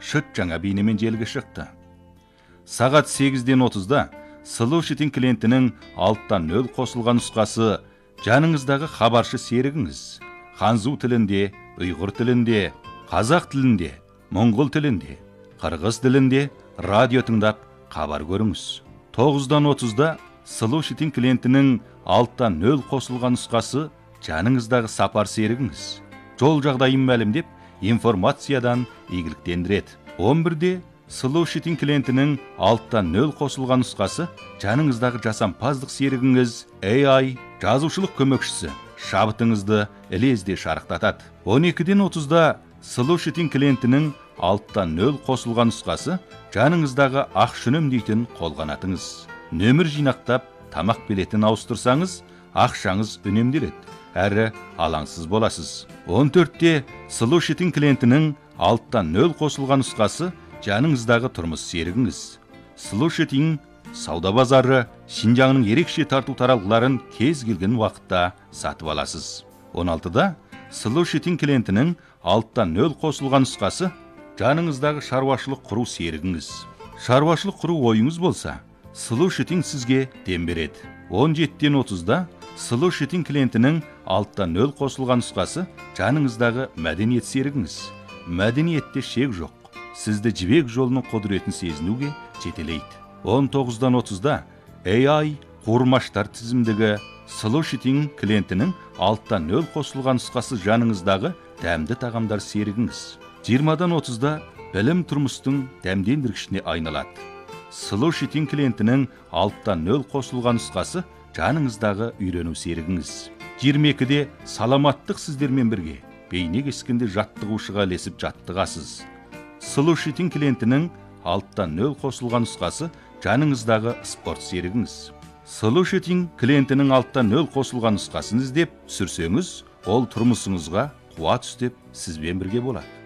шыт жаңа бейнемен желіге шықты. Сағат 8:30-да Слушатель клиентінің 6-0 қосылған нұсқасы жаныңыздағы хабаршы серігіңіз ханзу тілінде, ұйғыр тілінде, қазақ тілінде, моңғол тілінде, қырғыз тілінде радио тыңдап хабар көріңіз. 9:30-да Слушатель клиентінің 6-0 қосылған нұсқасы жаныңыздағы сапар серігіңіз жол жағдайын мәлімдеп информациядан игіліктендіреді. 11-де Слушатель клиентінің 6-0 қосылған нұсқасы жаныңыздағы жасампаздық серігіңіз AI жазушылық көмекшісі шабытыңызды ілезде шарықтатады. 12:30-да Слушатель клиентінің 6-0 қосылған нұсқасы жаныңыздағы ақшүнім дейтін қолғанатыңыз. Нөмір жинақтап тамақ билетін ауыстырсаңыз ақшаңыз үнемделеді, әрі алаңсыз боласыз. 14-те Слушатель клиентінің 6-0 қосылған нұсқасы жаныңыздағы тұрмыс серігіңіз. Слушатель сауда базары Шинжаңның ерекше тарту таралғыларын кез келген уақытта сатып аласыз. 16-да Слушатель клиентінің 6-0 қосылған нұсқасы жаныңыздағы шаруашылық құру серігіңіз. Шаруашылық құру ойыңыз болса, Слушатель сізге дем береді. 17:30-да Слушатель клиентінің 6-0 қосылған нұсқасы жаныңыздағы мәдениет серігіңіз. Мәдениетте шек жоқ. Сізді жібек жолының құдіретін сезінуге жетелейді. 19:30-да AI қуырмаштар тізімдегі Слушатель клиентінің 6-0 қосылған нұсқасы жаныңыздағы дәмді тағамдар серігіңіз. 20:30-да білім тұрмыстың дәмдендіргішіне айналады. Слушатель клиентінің 6-0 қосылған нұсқасы жаныңыздағы үйрену серігіңіз. 22-де саламаттық сіздермен бірге бейне кескенде жаттығушыға ілесіп жаттығасыз. Слушатель клиентінің 6-0 қосылған нұсқасы жаныңыздағы спорт серігіңіз. Слушатель клиентінің 6-0 қосылған нұсқасын іздеп сүрсеңіз, ол тұрмысыңызға қуат үстеп сізбен бірге болады.